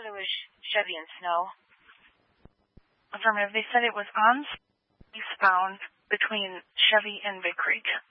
said it was Chevy and Snow. Affirmative. They said it was on eastbound between Chevy and Big Creek.